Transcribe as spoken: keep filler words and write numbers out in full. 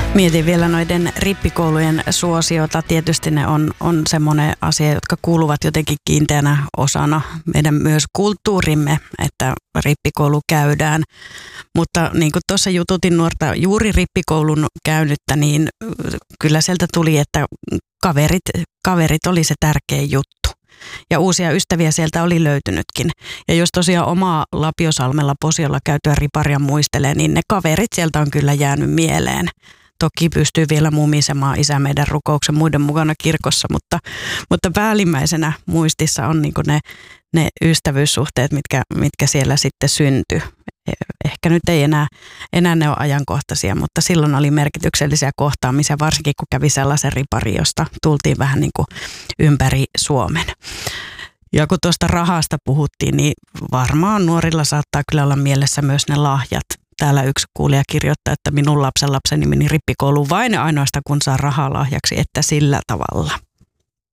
Mietin vielä noiden rippikoulujen suosiota. Tietysti ne on, on semmoinen asia, jotka kuuluvat jotenkin kiinteänä osana meidän myös kulttuurimme, että rippikoulu käydään. Mutta niin kuin tuossa jututin nuorta juuri rippikoulun käynyttä, niin kyllä sieltä tuli, että kaverit, kaverit oli se tärkeä juttu. Ja uusia ystäviä sieltä oli löytynytkin. Ja jos tosiaan omaa Lapiosalmella Posiolla käytyä riparia muistelee, niin ne kaverit sieltä on kyllä jäänyt mieleen. Toki pystyy vielä mumisemaan isä meidän rukouksen muiden mukana kirkossa, mutta, mutta päällimmäisenä muistissa on niin kuin ne, ne ystävyyssuhteet, mitkä, mitkä siellä sitten syntyi. Ehkä nyt ei enää, enää ne ole ajankohtaisia, mutta silloin oli merkityksellisiä kohtaamisia, varsinkin kun kävi sellaisen ripari, josta tultiin vähän niin kuin ympäri Suomen. Ja kun tuosta rahasta puhuttiin, niin varmaan nuorilla saattaa kyllä olla mielessä myös ne lahjat. Täällä yksi kuulija kirjoittaa, että minun lapsen lapseni meni rippikouluun vain ainoastaan kun saa rahaa lahjaksi, että sillä tavalla.